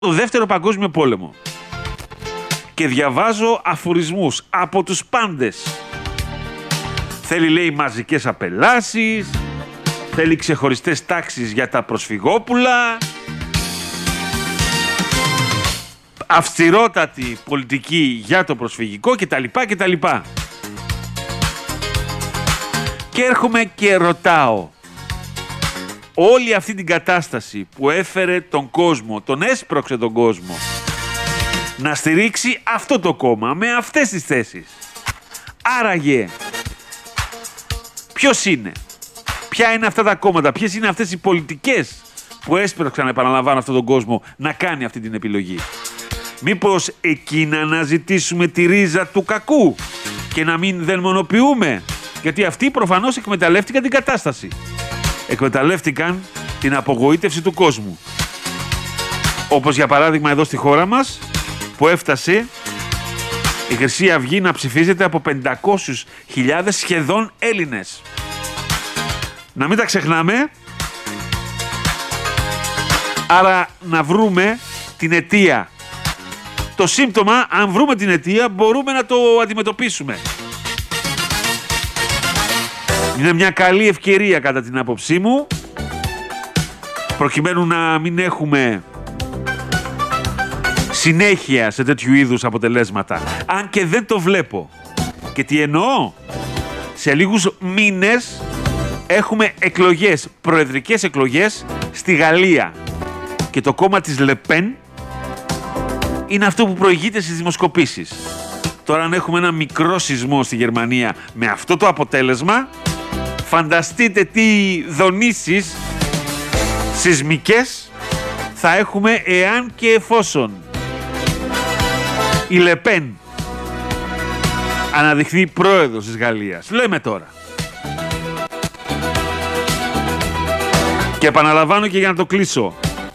το Δεύτερο Παγκόσμιο Πόλεμο και διαβάζω αφορισμούς από τους πάντες. Θέλει, λέει, μαζικές απελάσεις, θέλει ξεχωριστές τάξεις για τα προσφυγόπουλα, αυστηρότατη πολιτική για το προσφυγικό κτλ. Και έρχομαι και ρωτάω, όλη αυτή την κατάσταση που έφερε τον κόσμο, τον έσπρωξε τον κόσμο να στηρίξει αυτό το κόμμα με αυτές τις θέσεις. Άραγε, ποιος είναι, ποια είναι αυτά τα κόμματα, ποιες είναι αυτές οι πολιτικές που έσπρωξαν, επαναλαμβάνω, αυτόν τον κόσμο να κάνει αυτή την επιλογή. Μήπως εκεί να αναζητήσουμε τη ρίζα του κακού και να μην δαιμονοποιούμε, γιατί αυτοί προφανώς εκμεταλλεύτηκαν την κατάσταση. Εκμεταλλεύτηκαν την απογοήτευση του κόσμου. Όπως για παράδειγμα εδώ στη χώρα μας, που έφτασε η Χρυσή Αυγή να ψηφίζεται από 500.000 σχεδόν Έλληνες. Να μην τα ξεχνάμε. Άρα να βρούμε την αιτία. Το σύμπτωμα, αν βρούμε την αιτία, μπορούμε να το αντιμετωπίσουμε. Είναι μια καλή ευκαιρία κατά την άποψή μου, προκειμένου να μην έχουμε συνέχεια σε τέτοιου είδους αποτελέσματα. Αν και δεν το βλέπω. Και τι εννοώ? Σε λίγους μήνες έχουμε εκλογές, προεδρικές εκλογές στη Γαλλία. Και το κόμμα της Λεπέν είναι αυτό που προηγείται στις δημοσκοπήσεις. Τώρα αν έχουμε ένα μικρό σεισμό στη Γερμανία με αυτό το αποτέλεσμα, φανταστείτε τι δονήσεις σεισμικές θα έχουμε εάν και εφόσον η Λεπέν αναδειχθεί πρόεδρος της Γαλλίας. Λέμε τώρα. Και επαναλαμβάνω και για να το κλείσω.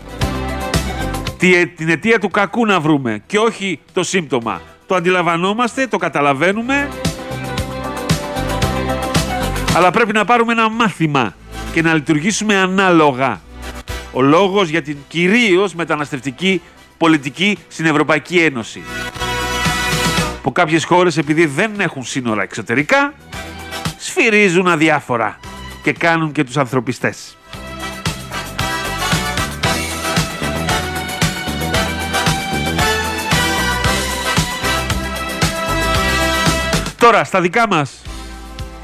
Την αιτία του κακού να βρούμε και όχι το σύμπτωμα. Το αντιλαμβανόμαστε, το καταλαβαίνουμε, αλλά πρέπει να πάρουμε ένα μάθημα και να λειτουργήσουμε ανάλογα. Ο λόγος για την κυρίως μεταναστευτική πολιτική στην Ευρωπαϊκή Ένωση. Που κάποιες χώρες, επειδή δεν έχουν σύνορα εξωτερικά, σφυρίζουν αδιάφορα και κάνουν και τους ανθρωπιστές. Τώρα, στα δικά μας.